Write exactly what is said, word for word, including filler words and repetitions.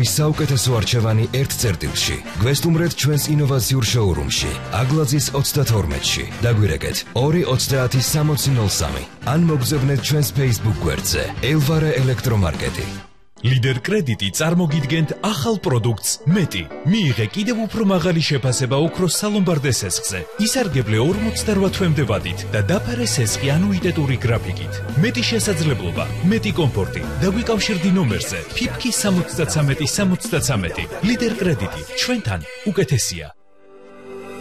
ნაყოფის საუკეთესო არჩევანი ერთ წერტილში. გვესტუმრეთ ჩვენს ინოვაციურ შოურუმში, აგლაძის ოცდათორმეტში. დაგვირეკეთ ორი ოცდაათი სამოცი ნოლ სამი. ან მოგზავნეთ ჩვენს Facebook გვერდზე ელვარე ელექტრომარკეტი. ლიდერ კრედიტი წარმოგიდგენთ ახალ პროდუქტს მეტი. მიიღე კიდევ უფრო მაღალი შეფასება ოქროს სალომბარდე სესხზე. ისარგებლე ორმოცდაოთხ თვემდე ვადით და დაფარე სესხი ანუიტეტური გრაფიკით. მეტი შესაძლებლობა, მეტი კომფორტი. დაგვიკავშირდი ნომერზე ფიფკი სამოცდათრამეტი სამოცდათრამეტი. ლიდერ კრედიტი ჩვენთან უკეთესია.